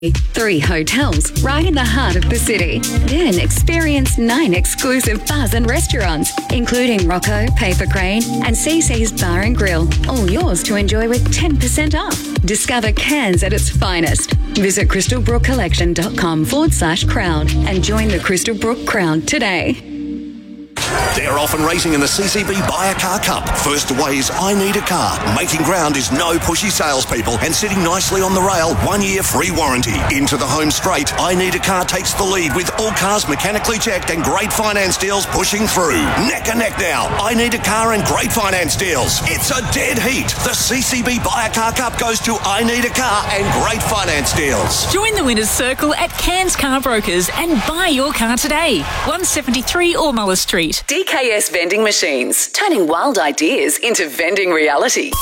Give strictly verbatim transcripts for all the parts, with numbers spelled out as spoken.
Three hotels right in the heart of the city. Then experience nine exclusive bars and restaurants, including Rocco, Paper Crane, and C C's Bar and Grill. All yours to enjoy with ten percent off. Discover Cairns at its finest. Visit crystalbrookcollection.com forward slash crowd and join the Crystal Brook crowd today. They're off and racing in the C C B Buy a Car Cup. First away is I Need a Car. Making ground is no pushy salespeople and sitting nicely on the rail. One year free warranty. Into the home straight. I Need a Car takes the lead with all cars mechanically checked and great finance deals pushing through. Neck and neck now. I Need a Car and great finance deals. It's a dead heat. The C C B Buy a Car Cup goes to I Need a Car and great finance deals. Join the winner's circle at Cairns Car Brokers and buy your car today. one seventy-three Ormula Street. D K S Vending Machines, turning wild ideas into vending reality.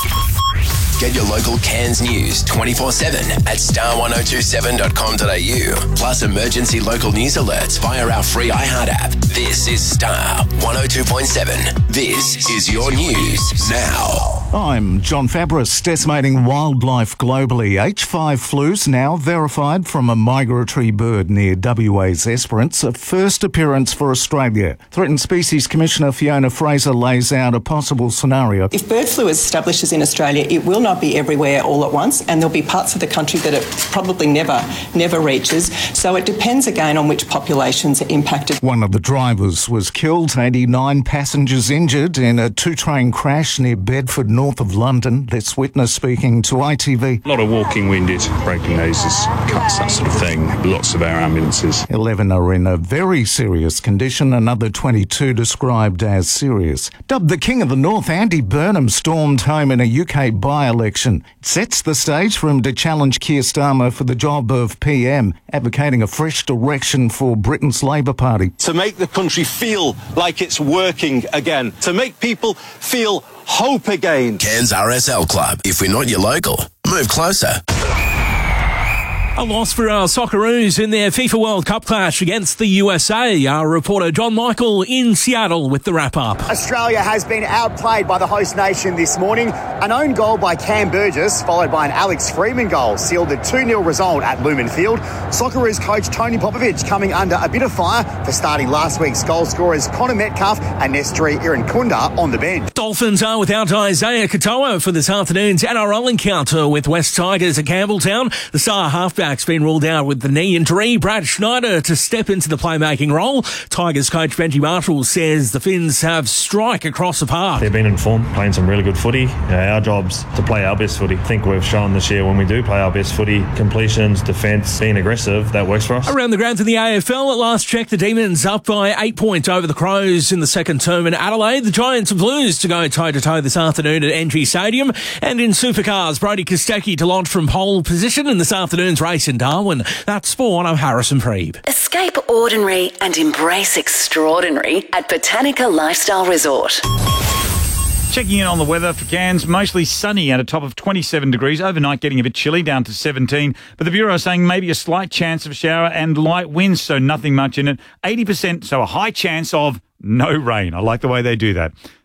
Get your local Cairns news twenty-four seven at star ten twenty-seven dot com dot a u. Plus emergency local news alerts via our free iHeart app. This is Star one oh two point seven. This is your news now. I'm John Fabris. Decimating wildlife globally. H five flus now verified from a migratory bird near W A's Esperance. A first appearance for Australia. Threatened Species Commissioner Fiona Fraser lays out a possible scenario. If bird flu establishes in Australia, it will not be everywhere all at once, and there'll be parts of the country that it probably never, never reaches. So it depends again on which populations are impacted. One of the drivers was killed, eighty-nine passengers injured in a two-train crash near Bedford, north of London. This witness speaking to I T V. A lot of walking winded, broken noses, cuts, that sort of thing. Lots of our ambulances. eleven are in a very serious condition, another twenty-two described as serious. Dubbed the King of the North, Andy Burnham stormed home in a U K by-election. It sets the stage for him to challenge Keir Starmer for the job of P M, advocating a fresh direction for Britain's Labour Party. To make the country feel like it's working again, to make people feel hope again. Cairns R S L Club. If we're not your local, move closer. A loss for our Socceroos in their FIFA World Cup clash against the U S A. Our reporter John Michael in Seattle with the wrap-up. Australia has been outplayed by the host nation this morning. An own goal by Cam Burgess, followed by an Alex Freeman goal, sealed the two nil result at Lumen Field. Socceroos coach Tony Popovic coming under a bit of fire for starting last week's goal scorers Connor Metcalf and Nestri Irankunda on the bench. Dolphins are without Isaiah Katoa for this afternoon's N R L encounter with West Tigers at Campbelltown. The star halfback has been ruled out with the knee injury. Brad Schneider to step into the playmaking role. Tigers coach Benji Marshall says the Finns have strike across the park. They've been in form, playing some really good footy. Uh, our job's to play our best footy. I think we've shown this year when we do play our best footy, completions, defence, being aggressive, that works for us. Around the grounds in the A F L, at last check, the Demons up by eight points over the Crows in the second term in Adelaide. The Giants and Blues to go toe-to-toe this afternoon at N G Stadium. And in Supercars, Brody Kostecki to launch from pole position in this afternoon's race in Darwin. That's Sport. I'm Harrison Preeb. Escape ordinary and embrace extraordinary at Botanica Lifestyle Resort. Checking in on the weather for Cairns, mostly sunny at a top of twenty-seven degrees. Overnight getting a bit chilly, down to seventeen. But the Bureau is saying maybe a slight chance of shower and light winds, so nothing much in it. eighty percent, so a high chance of no rain. I like the way they do that.